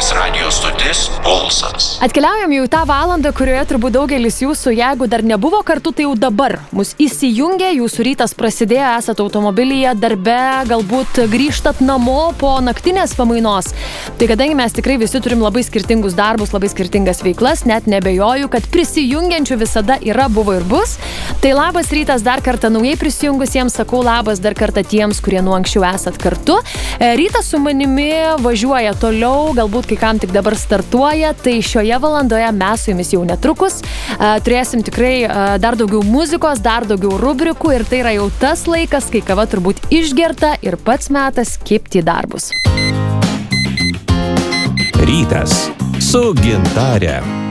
Valstybinės radio stotis Pulsas. Atkeliaujam jau į tą valandą, kurioje turbūt daugelis jūsų, jeigu dar nebuvo kartu, tai jau dabar mus įsijungia, jūsų rytas prasidėjo, esate automobilyje, darbe, galbūt grįžtat namo po naktinės pamainos. Tai kadangi mes tikrai visi turim labai skirtingus darbus, labai skirtingas veiklas, net nebejoju, kad prisijungiančių visada yra, buvo ir bus. Tai labas rytas dar kartą naujai prisijungusiems, sakau labas dar kartą tiems, kurie nuo anksčiau esat kartu. Rytas su manimi važiuoja toliau, galbūt kai kam tik dabar startuoja, tai šioje valandoje mes su jumis jau netrukus turėsim tikrai dar daugiau muzikos, dar daugiau rubrikų ir tai yra jau tas laikas, kai kava turbūt išgerta ir pats metas kibti į darbus. Rytas su Gintare.